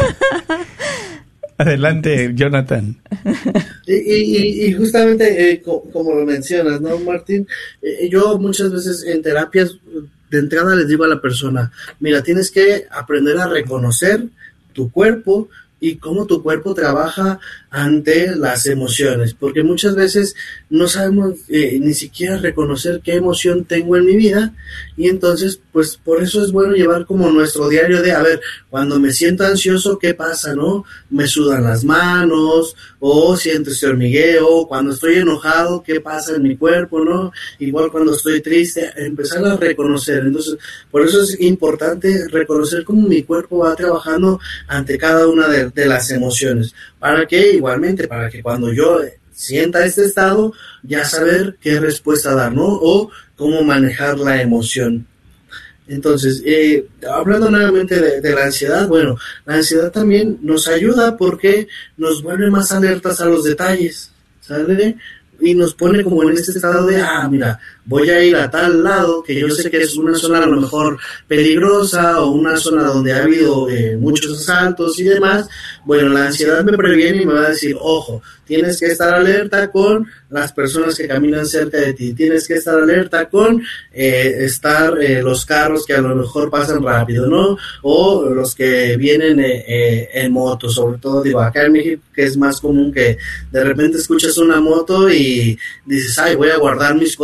Adelante, Jonathan. Y justamente como lo mencionas, ¿no, Martín? Yo muchas veces en terapias de entrada les digo a la persona, mira, tienes que aprender a reconocer tu cuerpo y cómo tu cuerpo trabaja ante las emociones, porque muchas veces no sabemos ni siquiera reconocer qué emoción tengo en mi vida, y entonces pues por eso es bueno llevar como nuestro diario de, a ver, cuando me siento ansioso, ¿qué pasa, no? Me sudan las manos, o siento ese hormigueo, cuando estoy enojado, ¿qué pasa en mi cuerpo, no? Igual cuando estoy triste, empezar a reconocer. Entonces, por eso es importante reconocer cómo mi cuerpo va trabajando ante cada una de las emociones, para que igualmente, para que cuando yo sienta este estado, ya saber qué respuesta dar, ¿no? O cómo manejar la emoción. Entonces, hablando nuevamente de la ansiedad, bueno, la ansiedad también nos ayuda porque nos vuelve más alertas a los detalles, ¿sabe? Y nos pone como en este estado de, mira, voy a ir a tal lado, que yo sé que es una zona a lo mejor peligrosa o una zona donde ha habido muchos asaltos y demás. Bueno, la ansiedad me previene y me va a decir, ojo, tienes que estar alerta con las personas que caminan cerca de ti, tienes que estar alerta con los carros que a lo mejor pasan rápido, ¿no? O los que vienen en moto, sobre todo, digo, acá en México, que es más común que de repente escuchas una moto y dices, voy a guardar mis cosas porque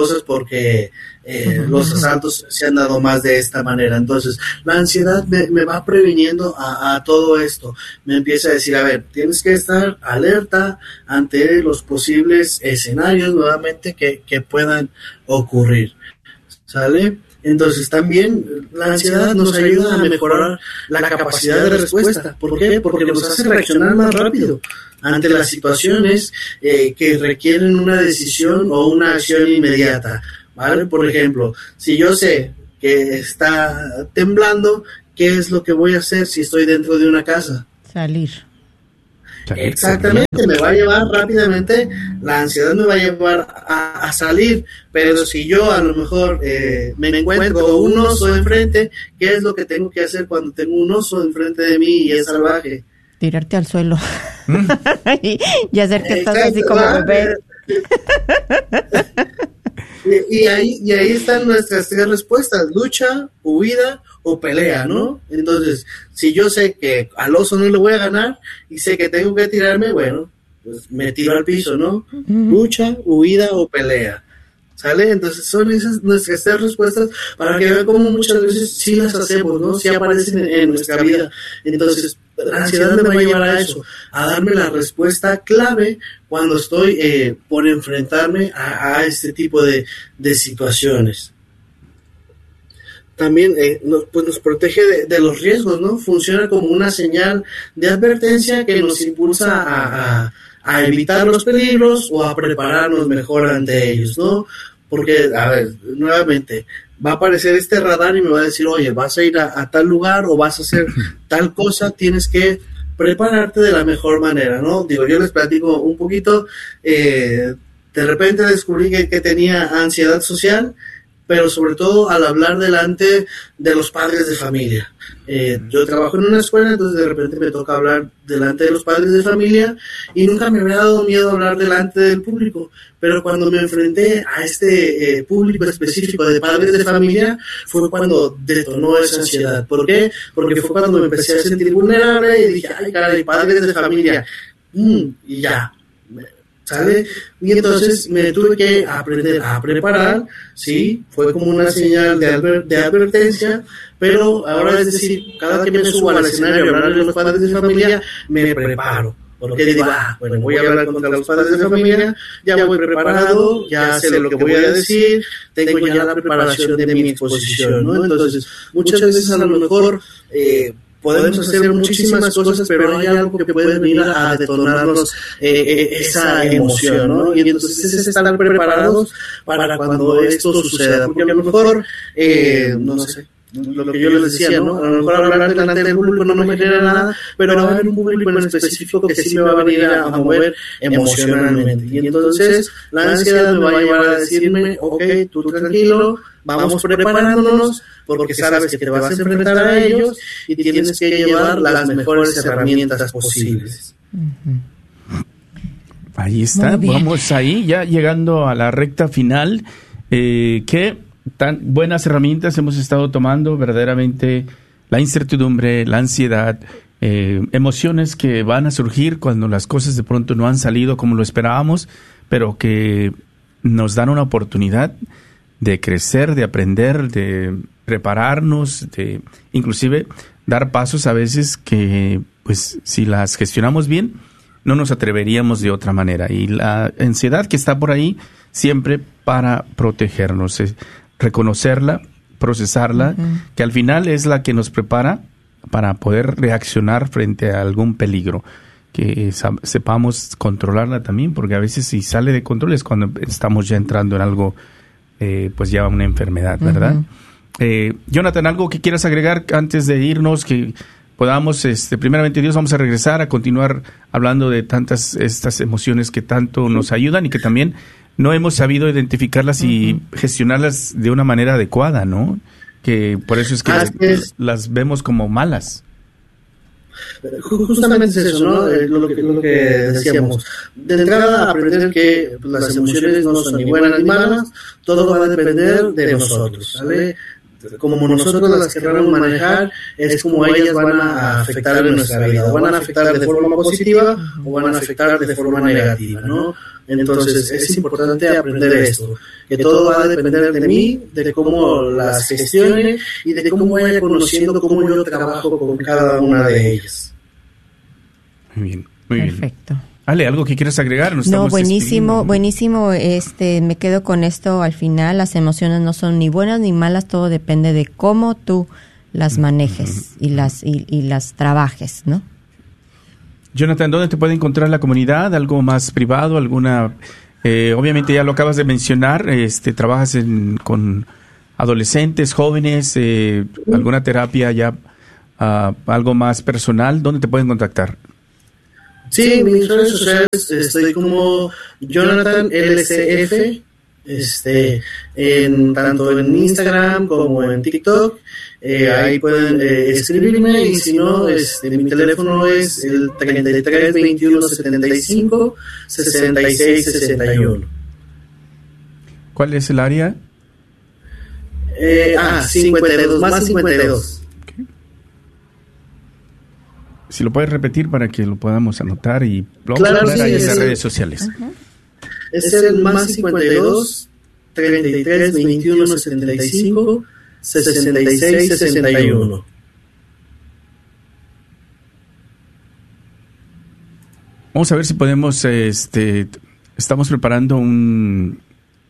porque los asaltos se han dado más de esta manera. Entonces, la ansiedad me va previniendo a todo esto. Me empieza a decir, a ver, tienes que estar alerta ante los posibles escenarios nuevamente que puedan ocurrir. ¿Sale? Entonces también la ansiedad nos ayuda a mejorar la capacidad de respuesta. ¿Por qué? Porque nos hace reaccionar más rápido ante las situaciones que requieren una decisión o una acción inmediata, ¿vale? Por ejemplo, si yo sé que está temblando, ¿qué es lo que voy a hacer si estoy dentro de una casa? Salir. Exactamente, me va a llevar rápidamente, la ansiedad me va a llevar a salir, pero si yo a lo mejor me encuentro un oso enfrente, ¿qué es lo que tengo que hacer cuando tengo un oso enfrente de mí y es salvaje? Tirarte al suelo y hacer que estás así como bebé. Y ahí están nuestras tres respuestas: lucha, huida o pelea, ¿no? Entonces, si yo sé que al oso no le voy a ganar y sé que tengo que tirarme, bueno, pues me tiro al piso, ¿no? Lucha, huida o pelea. ¿Sale? Entonces son esas nuestras tres respuestas para que vean cómo muchas veces sí las hacemos, ¿no? Sí aparecen en nuestra vida. Entonces, la ansiedad me va a llevar a eso, a darme la respuesta clave cuando estoy por enfrentarme a este tipo de situaciones. También nos protege de los riesgos, ¿no? Funciona como una señal de advertencia que nos impulsa a evitar los peligros o a prepararnos mejor ante ellos, ¿no? Porque, a ver, nuevamente, va a aparecer este radar y me va a decir, oye, vas a ir a tal lugar o vas a hacer tal cosa, tienes que prepararte de la mejor manera, ¿no? Digo, yo les platico un poquito, de repente descubrí que tenía ansiedad social, pero sobre todo al hablar delante de los padres de familia. Yo trabajo en una escuela, entonces de repente me toca hablar delante de los padres de familia y nunca me había dado miedo hablar delante del público, pero cuando me enfrenté a este público específico de padres de familia fue cuando detonó esa ansiedad. ¿Por qué? Porque fue cuando me empecé a sentir vulnerable y dije, ay, caray, padres de familia, y ya, ¿sale? Y entonces me tuve que aprender a preparar, ¿sí? Fue como una señal de advertencia, pero ahora es decir, cada que me subo al escenario a hablar de los padres de familia, me preparo. Porque digo, bueno, voy a hablar contra los padres de familia, ya voy preparado, ya sé lo que voy a decir, tengo ya la preparación de mi exposición, ¿no? Entonces, muchas veces a lo mejor podemos hacer muchísimas cosas, pero hay algo que puede venir a detonarnos esa emoción, ¿no? Y entonces es estar preparados para cuando esto suceda, porque a lo mejor, no sé, lo que yo les decía, ¿no? A lo mejor hablar delante del público no me genera nada, pero va a haber un público en específico que sí me va a venir a mover emocionalmente. Y entonces la ansiedad me va a llevar a decirme, ok, tú tranquilo, vamos preparándonos, porque sabes que te vas a enfrentar a ellos y tienes que llevar las mejores herramientas posibles. Ahí está, vamos ahí, ya llegando a la recta final, que tan buenas herramientas hemos estado tomando, verdaderamente la incertidumbre, la ansiedad, emociones que van a surgir cuando las cosas de pronto no han salido como lo esperábamos, pero que nos dan una oportunidad de crecer, de aprender, de prepararnos, de inclusive dar pasos a veces que, pues, si las gestionamos bien, no nos atreveríamos de otra manera. Y la ansiedad que está por ahí siempre para protegernos, reconocerla, procesarla, que al final es la que nos prepara para poder reaccionar frente a algún peligro, que sepamos controlarla también, porque a veces si sale de control es cuando estamos ya entrando en algo, pues ya una enfermedad, ¿verdad? Jonathan, ¿algo que quieras agregar antes de irnos? Que podamos, primeramente Dios, vamos a regresar a continuar hablando de tantas estas emociones que tanto nos ayudan y que también no hemos sabido identificarlas y gestionarlas de una manera adecuada, ¿no? Que por eso es que las vemos como malas. Justamente es eso, ¿no? Lo que decíamos. De entrada, aprender que las emociones no son ni buenas ni malas, todo va a depender de nosotros, ¿vale? como nosotros las queremos manejar, es como ellas van a afectar en nuestra vida, o van a afectar de forma positiva o van a afectar de forma negativa, ¿no? Entonces es importante aprender esto, que todo va a depender de mí, de cómo las gestione y de cómo vaya conociendo cómo yo trabajo con cada una de ellas. Muy bien, muy bien. Perfecto. Ale, ¿algo que quieras agregar? No, buenísimo. Me quedo con esto al final. Las emociones no son ni buenas ni malas, todo depende de cómo tú las manejes y las trabajes, ¿no? Jonathan, ¿dónde te puede encontrar la comunidad? ¿Algo más privado? ¿Alguna? Obviamente ya lo acabas de mencionar, trabajas con adolescentes, jóvenes, alguna terapia ya, algo más personal. ¿Dónde te pueden contactar? Sí, mis redes sociales, estoy como Jonathan LCF, tanto en Instagram como en TikTok. Ahí pueden escribirme, y si no, mi teléfono es el 33 21 75 66 61. ¿Cuál es el área? 52, más 52. Si lo puedes repetir para que lo podamos anotar y lo vamos a poner ahí en las redes sociales. Uh-huh. Es el más 52 33 21 75 66 61. Vamos a ver si podemos, estamos preparando un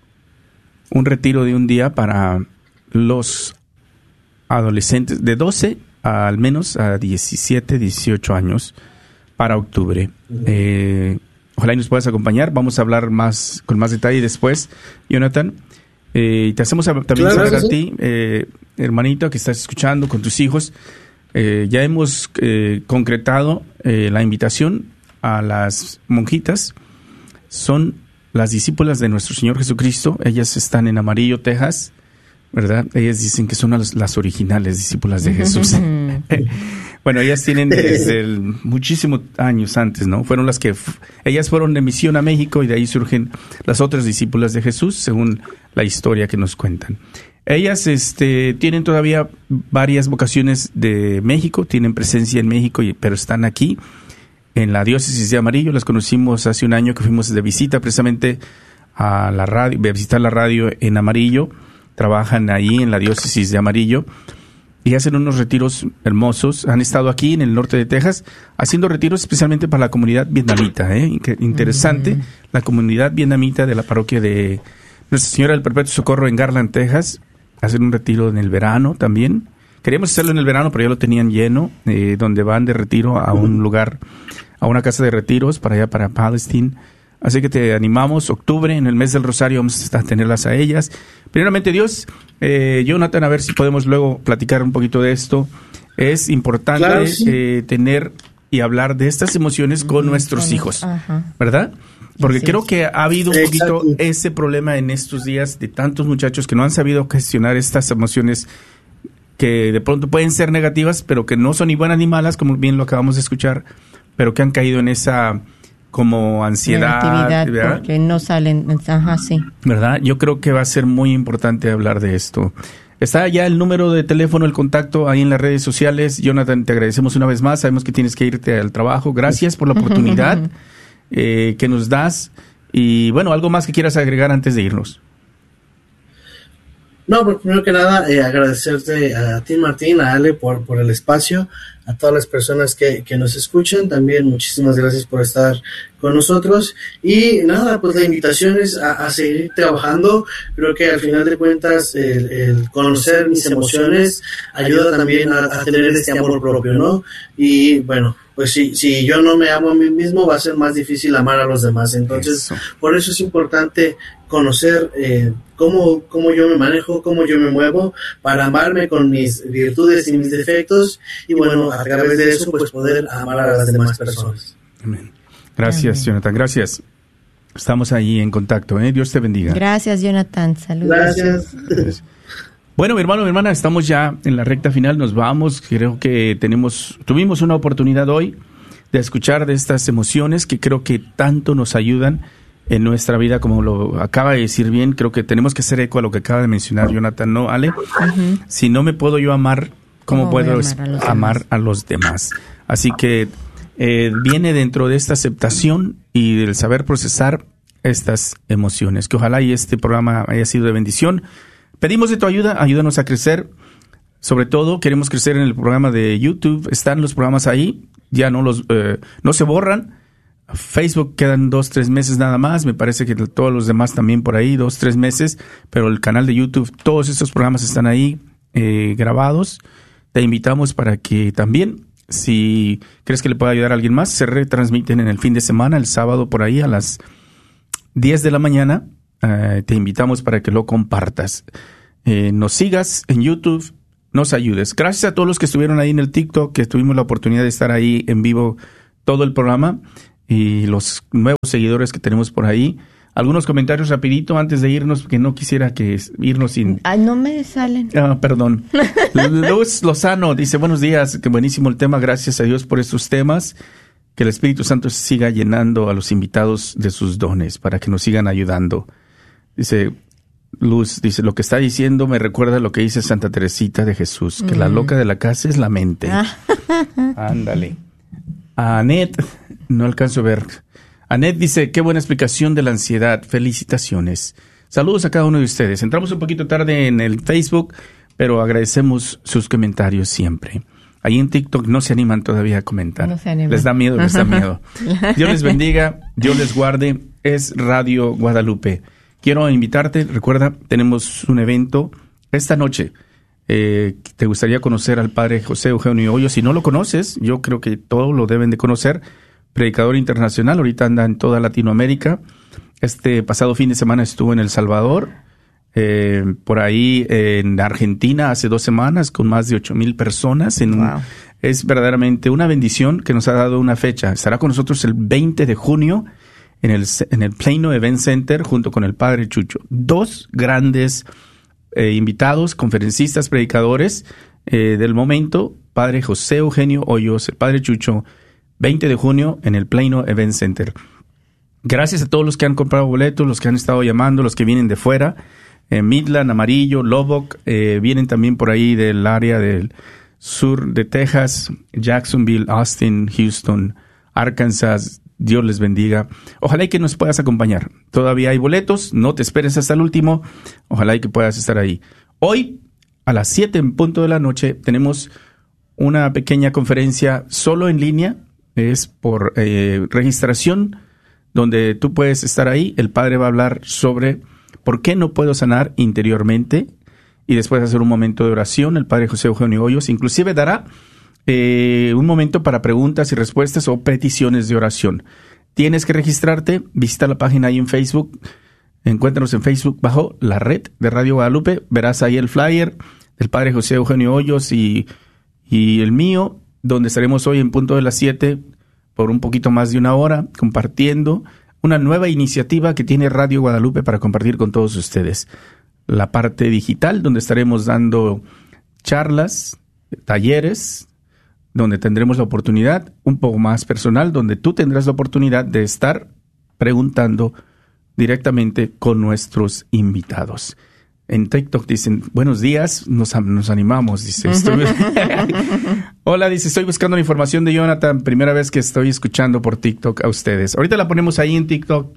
retiro de un día para los adolescentes de 12 al menos a 17, 18 años para octubre. Ojalá y nos puedas acompañar. Vamos a hablar con más detalle después, Jonathan. Y te hacemos también saber a ti, hermanito, que estás escuchando con tus hijos. Ya hemos concretado la invitación a las monjitas. Son las discípulas de nuestro Señor Jesucristo. Ellas están en Amarillo, Texas, ¿verdad? Ellas dicen que son las originales discípulas de Jesús. Bueno, ellas tienen desde muchísimos años antes, ¿no? Fueron ellas fueron de misión a México y de ahí surgen las otras discípulas de Jesús, según la historia que nos cuentan. Ellas tienen todavía varias vocaciones de México, tienen presencia en México, pero están aquí en la diócesis de Amarillo. Las conocimos hace un año que fuimos de visita precisamente a la radio, a visitar la radio en Amarillo. Trabajan ahí en la diócesis de Amarillo y hacen unos retiros hermosos. Han estado aquí en el norte de Texas haciendo retiros especialmente para la comunidad vietnamita. Interesante, la comunidad vietnamita de la parroquia de Nuestra Señora del Perpetuo Socorro en Garland, Texas. Hacen un retiro en el verano también. Queríamos hacerlo en el verano, pero ya lo tenían lleno, donde van de retiro a un lugar, a una casa de retiros para allá, para Palestine. Así que te animamos, octubre, en el mes del Rosario, vamos a tenerlas a ellas. Primeramente Dios, Jonathan, a ver si podemos luego platicar un poquito de esto. Es importante tener y hablar de estas emociones con nuestros hijos, ¿verdad? Porque creo que ha habido un poquito ese problema en estos días de tantos muchachos que no han sabido gestionar estas emociones que de pronto pueden ser negativas, pero que no son ni buenas ni malas, como bien lo acabamos de escuchar, pero que han caído en esa como ansiedad, ¿verdad? Porque no salen, sí. ¿Verdad? Yo creo que va a ser muy importante hablar de esto. Está ya el número de teléfono, el contacto ahí en las redes sociales. Jonathan, te agradecemos una vez más. Sabemos que tienes que irte al trabajo. Gracias por la oportunidad que nos das. Y bueno, algo más que quieras agregar antes de irnos. No, pues primero que nada, agradecerte a ti, Martín, a Ale por el espacio, a todas las personas que nos escuchan, también muchísimas gracias por estar con nosotros, y nada, pues la invitación es a seguir trabajando. Creo que al final de cuentas el conocer mis emociones ayuda también a tener este amor propio, ¿no? Y bueno, pues si yo no me amo a mí mismo, va a ser más difícil amar a los demás. Entonces, por eso es importante conocer cómo yo me manejo, cómo yo me muevo, para amarme con mis virtudes y mis defectos, y bueno, a través de eso pues poder amar a las demás personas. Amén. Gracias, Jonathan, gracias. Estamos ahí en contacto, Dios te bendiga. Gracias, Jonathan, saludos. Gracias. Bueno, mi hermano, mi hermana, estamos ya en la recta final, nos vamos. Creo que tuvimos una oportunidad hoy de escuchar de estas emociones que creo que tanto nos ayudan en nuestra vida, como lo acaba de decir bien. Creo que tenemos que hacer eco a lo que acaba de mencionar Jonathan, ¿no, Ale? Uh-huh. Si no me puedo yo amar, ¿cómo puedo amar a los demás? Así que viene dentro de esta aceptación y del saber procesar estas emociones. Que ojalá y este programa haya sido de bendición. Pedimos de tu ayuda, ayúdanos a crecer. Sobre todo, queremos crecer en el programa de YouTube. Están los programas ahí, ya no se borran. Facebook quedan 2-3 meses nada más, me parece que todos los demás también por ahí, 2-3 meses, pero el canal de YouTube, todos estos programas están ahí grabados. Te invitamos para que también, si crees que le pueda ayudar a alguien más, se retransmiten en el fin de semana, el sábado por ahí a las 10 de la mañana. Te invitamos para que lo compartas. Nos sigas en YouTube, nos ayudes. Gracias a todos los que estuvieron ahí en el TikTok, que tuvimos la oportunidad de estar ahí en vivo todo el programa. Y los nuevos seguidores que tenemos por ahí. Algunos comentarios rapidito antes de irnos, porque no quisiera irnos sin... Ay, no me salen. Perdón. Luz Lozano dice, buenos días, qué buenísimo el tema, gracias a Dios por estos temas. Que el Espíritu Santo siga llenando a los invitados de sus dones para que nos sigan ayudando. Dice Luz, lo que está diciendo me recuerda a lo que dice Santa Teresita de Jesús, que la loca de la casa es la mente. Ándale. Anet, no alcanzo a ver. Anet dice, qué buena explicación de la ansiedad. Felicitaciones. Saludos a cada uno de ustedes. Entramos un poquito tarde en el Facebook, pero agradecemos sus comentarios siempre. Ahí en TikTok no se animan todavía a comentar. No se animan. Les da miedo. Dios les bendiga, Dios les guarde. Es Radio Guadalupe. Quiero invitarte, recuerda, tenemos un evento esta noche. Te gustaría conocer al Padre José Eugenio Hoyos. Si no lo conoces, yo creo que todos lo deben de conocer. Predicador internacional, ahorita anda en toda Latinoamérica. Este pasado fin de semana estuvo en El Salvador, por ahí en Argentina hace 2 semanas con más de 8,000 personas. Wow. Es verdaderamente una bendición que nos ha dado una fecha. Estará con nosotros el 20 de junio en el Plano Event Center junto con el Padre Chucho. 2 grandes invitados, conferencistas, predicadores del momento, Padre José Eugenio Hoyos, el Padre Chucho, 20 de junio en el Plano Event Center. Gracias a todos los que han comprado boletos, los que han estado llamando, los que vienen de fuera, Midland, Amarillo, Lubbock, vienen también por ahí del área del sur de Texas, Jacksonville, Austin, Houston, Arkansas. Dios les bendiga. Ojalá y que nos puedas acompañar. Todavía hay boletos, no te esperes hasta el último. Ojalá y que puedas estar ahí. Hoy, a las 7 en punto de la noche, tenemos una pequeña conferencia solo en línea. Es por registración, donde tú puedes estar ahí. El Padre va a hablar sobre por qué no puedo sanar interiormente. Y después de hacer un momento de oración, el Padre José Eugenio Hoyos inclusive dará un momento para preguntas y respuestas o peticiones de oración. Tienes que registrarte, visita la página ahí en Facebook, encuéntranos en Facebook bajo la red de Radio Guadalupe, verás ahí el flyer del Padre José Eugenio Hoyos y el mío, donde estaremos hoy en punto de las 7 por un poquito más de 1 hora, compartiendo una nueva iniciativa que tiene Radio Guadalupe para compartir con todos ustedes. La parte digital, donde estaremos dando charlas, talleres, donde tendremos la oportunidad, un poco más personal, donde tú tendrás la oportunidad de estar preguntando directamente con nuestros invitados. En TikTok dicen, buenos días, nos animamos, dice. Hola, dice, estoy buscando la información de Jonathan, primera vez que estoy escuchando por TikTok a ustedes. Ahorita la ponemos ahí en TikTok,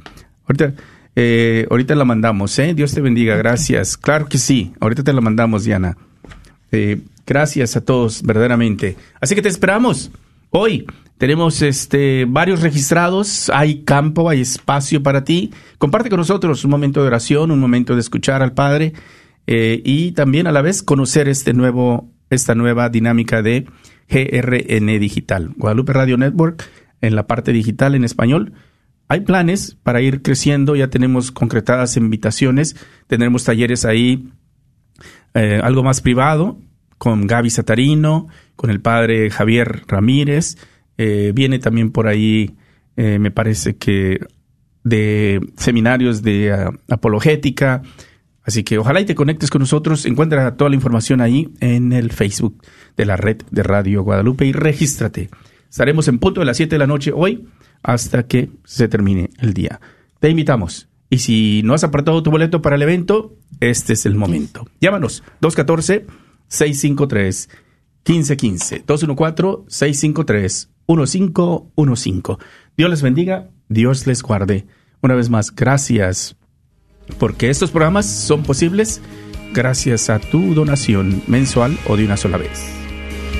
ahorita la mandamos, Dios te bendiga, gracias. Claro que sí, ahorita te la mandamos, Diana. Gracias a todos, verdaderamente. Así que te esperamos. Hoy tenemos varios registrados, hay campo, hay espacio para ti. Comparte con nosotros un momento de oración, un momento de escuchar al Padre y también a la vez conocer esta nueva dinámica de GRN Digital, Guadalupe Radio Network, en la parte digital en español. Hay planes para ir creciendo, ya tenemos concretadas invitaciones, tendremos talleres ahí, algo más privado, con Gaby Satarino, con el Padre Javier Ramírez, viene también por ahí, me parece que de seminarios de apologética, así que ojalá y te conectes con nosotros, encuentra toda la información ahí en el Facebook de la red de Radio Guadalupe y regístrate. Estaremos en punto de las 7 de la noche hoy hasta que se termine el día. te invitamos. Y si no has apartado tu boleto para el evento, este es el momento. Llámanos, 214-653-1515, 214-653-1515. Dios les bendiga, Dios les guarde. Una vez más, gracias, porque estos programas son posibles gracias a tu donación mensual o de una sola vez.